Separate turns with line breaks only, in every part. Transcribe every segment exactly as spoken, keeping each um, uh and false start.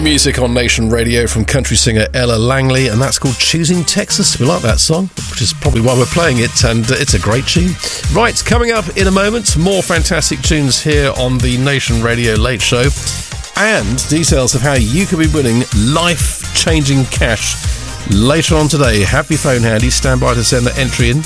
New music on Nation Radio from country singer Ella Langley, and that's called Choosing Texas. We like that song, which is probably why we're playing it, and uh, it's a great tune. Right, coming up in a moment, more fantastic tunes here on the Nation Radio Late Show, and details of how you could be winning life-changing cash later on today. Have your phone handy, stand by to send the entry in.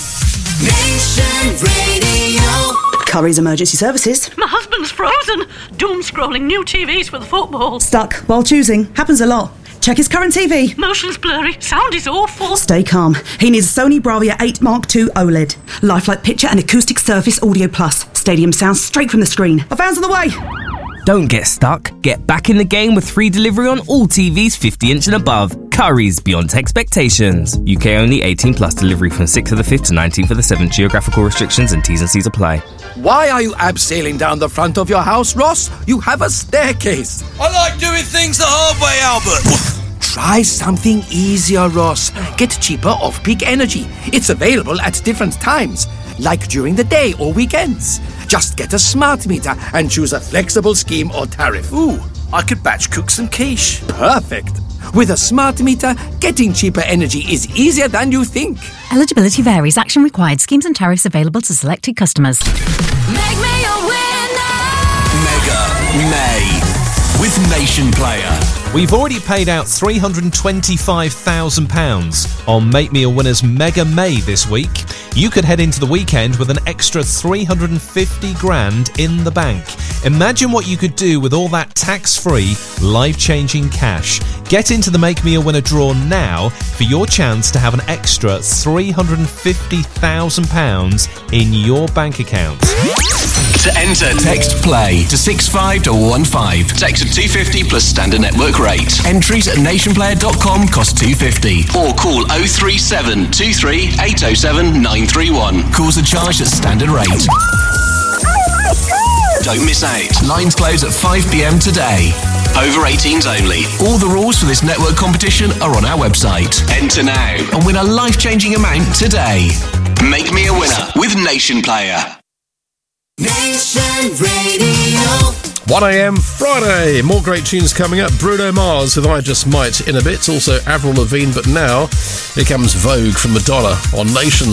Nation Radio.
Curry's Emergency Services.
My husband's frozen. Doom scrolling new T Vs for the football.
Stuck while choosing. Happens a lot. Check his current T V.
Motion's blurry. Sound is awful.
Stay calm. He needs a Sony Bravia eight Mark two OLED. Lifelike picture and acoustic surface audio plus. Stadium sound straight from the screen. A van's on the way.
Don't get stuck. Get back in the game with free delivery on all T Vs fifty inch and above. Curry's, beyond expectations. U K only, eighteen plus. Delivery from sixth of the fifth to nineteenth of the seventh. Geographical restrictions and T's and C's apply.
Why are you abseiling down the front of your house, Ross? You have a staircase.
I like doing things the hard way, Albert.
Try something easier, Ross. Get cheaper off-peak energy. It's available at different times, like during the day or weekends. Just get a smart meter and choose a flexible scheme or tariff.
Ooh, I could batch cook some quiche.
Perfect. With a smart meter, getting cheaper energy is easier than you think.
Eligibility varies. Action required. Schemes and tariffs available to selected customers.
Make me a winner.
Mega May with Nation Player.
We've already paid out three hundred twenty-five thousand pounds on Make Me a Winner's Mega May this week. You could head into the weekend with an extra three hundred fifty grand in the bank. Imagine what you could do with all that tax-free, life-changing cash. Get into the Make Me a Winner draw now for your chance to have an extra three hundred fifty thousand pounds in your bank account.
To enter, text PLAY to six five double one five. Text of two fifty plus standard network rate. Entries at nationplayer dot com cost two fifty. Or call oh three seven two three eight oh seven nine three one. Calls are charged at standard rate. Don't miss out. Lines close at five p.m. today. Over eighteens only. All the rules for this network competition are on our website. Enter now and win a life-changing amount today. Make me a winner with Nation Player.
Nation Radio.
one a.m. Friday. More great tunes coming up. Bruno Mars with I Just Might in a bit. Also Avril Lavigne. But now, here comes Vogue from Madonna on Nation.